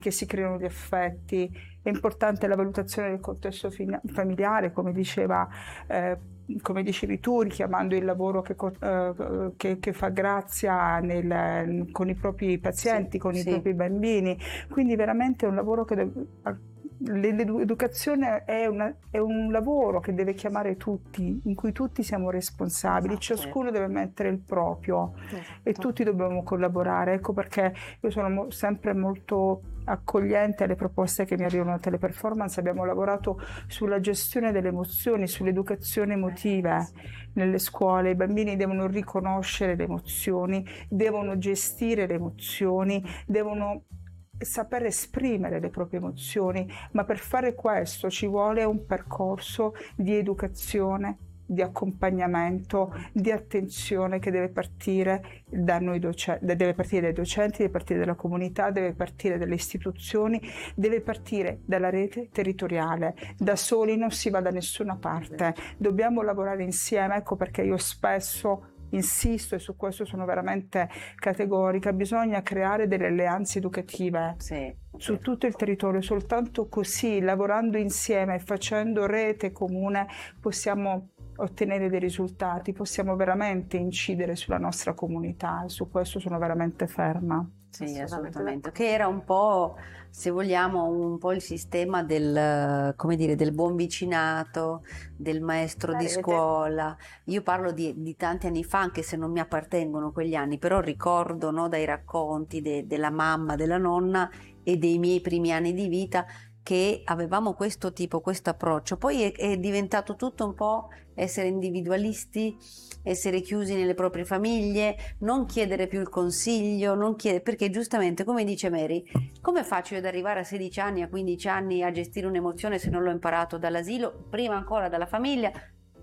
che si creano gli affetti, è importante la valutazione del contesto familiare, come dicevi tu, richiamando il lavoro che fa Grazia con i propri pazienti, con i propri bambini. Quindi veramente è un lavoro l'educazione è un lavoro che deve chiamare tutti, in cui tutti siamo responsabili, ciascuno deve mettere il proprio e tutti dobbiamo collaborare. Ecco perché io sono sempre molto accogliente alle proposte che mi arrivano da Teleperformance. Abbiamo lavorato sulla gestione delle emozioni, sull'educazione emotiva nelle scuole. I bambini devono riconoscere le emozioni, devono gestire le emozioni, devono saper esprimere le proprie emozioni, ma per fare questo ci vuole un percorso di educazione, di accompagnamento, di attenzione che deve partire da noi deve partire dai docenti, deve partire dalla comunità, deve partire dalle istituzioni, deve partire dalla rete territoriale. Da soli non si va da nessuna parte, dobbiamo lavorare insieme. Ecco perché io spesso insisto, e su questo sono veramente categorica, bisogna creare delle alleanze educative su tutto il territorio. Soltanto così, lavorando insieme e facendo rete comune, possiamo ottenere dei risultati, possiamo veramente incidere sulla nostra comunità, e su questo sono veramente ferma. Sì, assolutamente. Che era un po', se vogliamo, un po' il sistema del, come dire, del buon vicinato, del maestro di scuola. Io parlo di tanti anni fa, anche se non mi appartengono quegli anni, però ricordo, no, dai racconti della mamma, della nonna e dei miei primi anni di vita, che avevamo questo approccio. Poi è diventato tutto un po' essere individualisti, essere chiusi nelle proprie famiglie, non chiedere più il consiglio, perché giustamente, come dice Mary, come faccio io ad arrivare a 16 anni, a 15 anni a gestire un'emozione se non l'ho imparato dall'asilo, prima ancora dalla famiglia,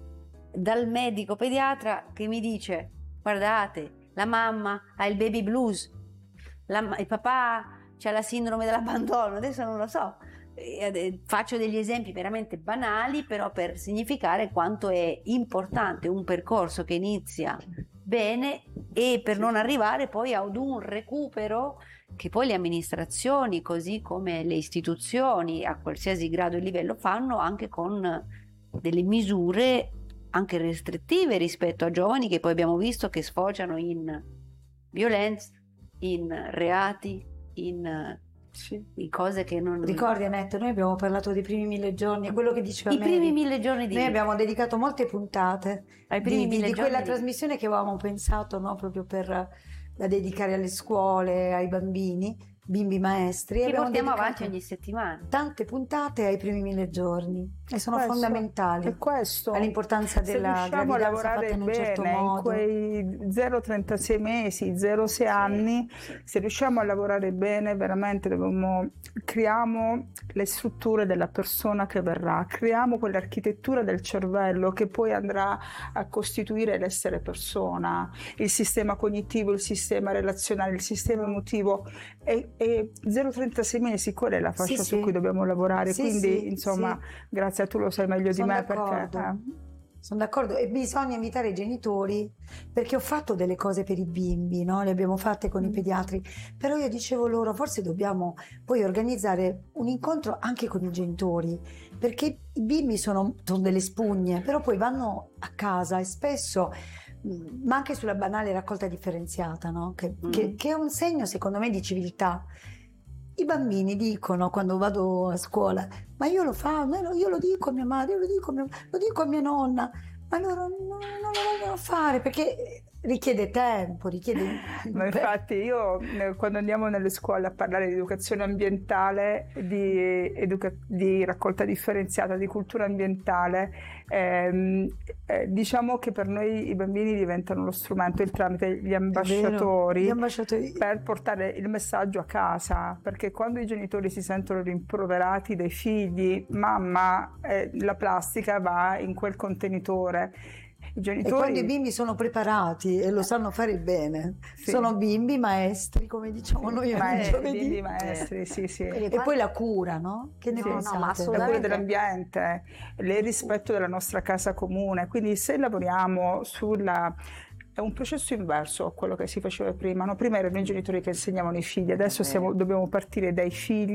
dal medico pediatra che mi dice: guardate, la mamma ha il baby blues, il papà c'ha la sindrome dell'abbandono, adesso non lo so. Faccio degli esempi veramente banali, però per significare quanto è importante un percorso che inizia bene, e per non arrivare poi ad un recupero che poi le amministrazioni, così come le istituzioni a qualsiasi grado e livello, fanno anche con delle misure anche restrittive rispetto a giovani che poi abbiamo visto che sfociano in violenza, in reati, in cose che non... Ricordi, Annette, noi abbiamo parlato dei primi 1000 giorni, quello che diceva i primi 1000 giorni di... Noi abbiamo dedicato molte puntate ai primi 1000 di giorni quella trasmissione che avevamo pensato, no, proprio da dedicare alle scuole, ai bambini, bimbi maestri. Che portiamo avanti ogni settimana. Tante puntate ai primi 1000 giorni e sono fondamentali. E questo all'importanza della gravidanza fatta in un certo modo. In quei 0-36 mesi, 0-6 anni, se riusciamo a lavorare bene, veramente creiamo le strutture della persona che verrà, creiamo quell'architettura del cervello che poi andrà a costituire l'essere persona, il sistema cognitivo, il sistema relazionale, il sistema emotivo. E 0-36 mesi, quella è la fascia su cui dobbiamo lavorare, quindi insomma grazie a tu lo sai meglio di me, perché sono d'accordo, e bisogna invitare i genitori, perché ho fatto delle cose per i bimbi, no? Le abbiamo fatte con i pediatri, però io dicevo loro forse dobbiamo poi organizzare un incontro anche con i genitori, perché i bimbi sono delle spugne, però poi vanno a casa e spesso, ma anche sulla banale raccolta differenziata, no? Che è un segno secondo me di civiltà. I bambini dicono quando vado a scuola: ma io lo dico a mia madre, lo dico a mia nonna, ma loro non lo vogliono fare perché richiede tempo, Ma infatti io quando andiamo nelle scuole a parlare di educazione ambientale, di raccolta differenziata, di cultura ambientale, diciamo che per noi i bambini diventano lo strumento, il tramite, gli ambasciatori per portare il messaggio a casa, perché quando i genitori si sentono rimproverati dai figli: mamma, la plastica va in quel contenitore. E quando i bimbi sono preparati e lo sanno fare bene, sono bimbi maestri, come diciamo noi bimbi maestri, E poi la cura, no? Che ne pensate? La cura dell'ambiente, il rispetto della nostra casa comune. Quindi se lavoriamo è un processo inverso a quello che si faceva prima, no? Prima erano i genitori che insegnavano i figli, adesso dobbiamo partire dai figli